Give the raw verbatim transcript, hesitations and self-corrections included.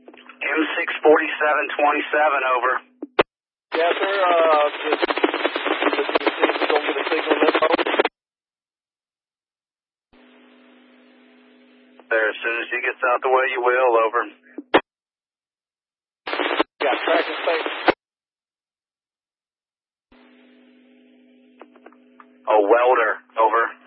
M six forty-seven twenty-seven, over. Yes, sir. Uh, just, just see if we don't get a signal info. There, as soon as he gets out the way, you will, over. Got tracking space. A welder, over.